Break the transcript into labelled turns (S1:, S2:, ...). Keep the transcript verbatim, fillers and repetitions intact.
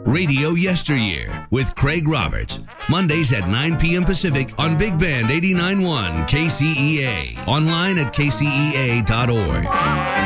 S1: Radio Yesteryear with Craig Roberts. Mondays at nine p.m. Pacific on Big Band eighty-nine point one K C E A. Online at K C E A dot org.